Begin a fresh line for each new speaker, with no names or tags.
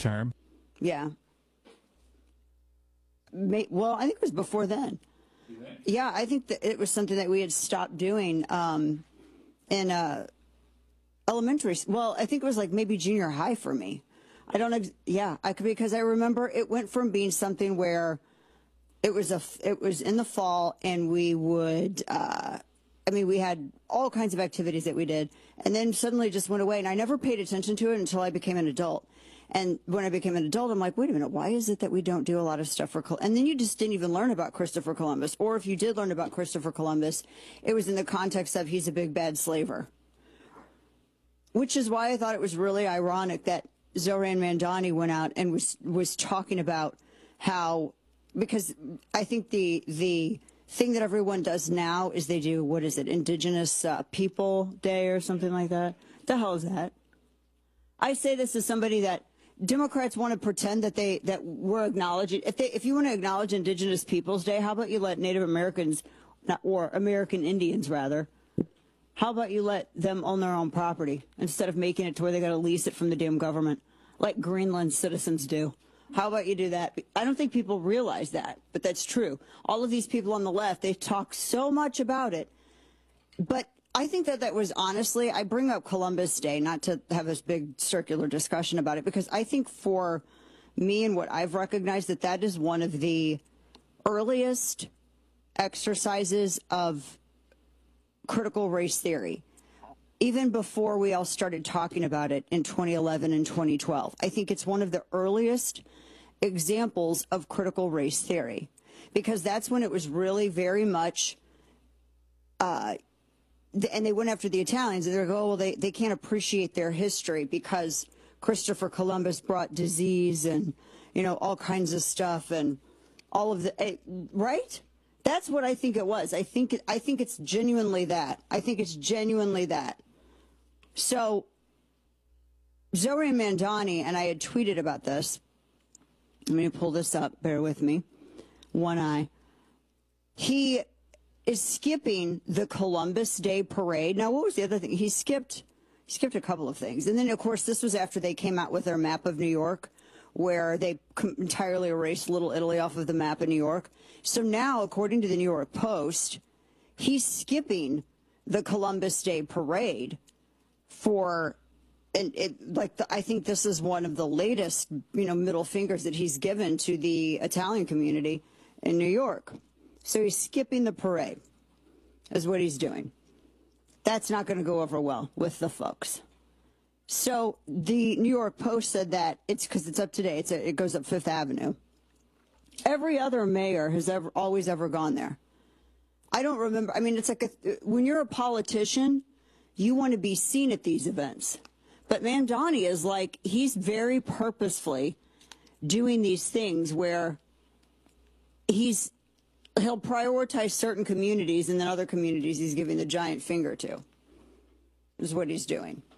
term.
Yeah. Well, I think it was before then. Yeah, I think that it was something that we had stopped doing in elementary. Well, I think it was like maybe junior high for me. I don't know. Yeah, I could, because I remember it went from being something where it was in the fall, and we would. We had all kinds of activities that we did, and then suddenly just went away. And I never paid attention to it until I became an adult. And when I became an adult, I'm like, wait a minute, why is it that we don't do a lot of stuff for Columbus? And then you just didn't even learn about Christopher Columbus. Or if you did learn about Christopher Columbus, it was in the context of he's a big bad slaver. Which is why I thought it was really ironic that Zohran Mamdani went out and was talking about how, because I think the thing that everyone does now is they do, what is it, Indigenous People Day or something like that? The hell is that? I say this as somebody that Democrats want to pretend that we're acknowledging. If you want to acknowledge Indigenous Peoples Day, how about you let Native Americans, or American Indians rather, how about you let them own their own property instead of making it to where they got to lease it from the damn government, like Greenland citizens do? How about you do that? I don't think people realize that, but that's true. All of these people on the left, they talk so much about it, but I think that was honestly, I bring up Columbus Day, not to have this big circular discussion about it, because I think for me and what I've recognized, that is one of the earliest exercises of critical race theory, even before we all started talking about it in 2011 and 2012. I think it's one of the earliest examples of critical race theory, because that's when it was really very much and they went after the Italians, and they're like, oh, well, they can't appreciate their history because Christopher Columbus brought disease and, all kinds of stuff and all of the, right? That's what I think it was. I think it's genuinely that. I think it's genuinely that. So Zohran Mamdani, and I had tweeted about this. Let me pull this up. Bear with me. One eye. He is skipping the Columbus Day parade. Now, what was the other thing? He skipped a couple of things. And then, of course, this was after they came out with their map of New York, where they entirely erased Little Italy off of the map of New York. So now, according to the New York Post, he's skipping the Columbus Day parade for, I think this is one of the latest, middle fingers that he's given to the Italian community in New York. So he's skipping the parade, is what he's doing. That's not going to go over well with the folks. So the New York Post said that it's because it's up today. It goes up Fifth Avenue. Every other mayor has always gone there. I don't remember. I mean, it's like when you're a politician, you want to be seen at these events. But Mamdani is like, he's very purposefully doing these things where he'll prioritize certain communities, and then other communities he's giving the giant finger to, is what he's doing.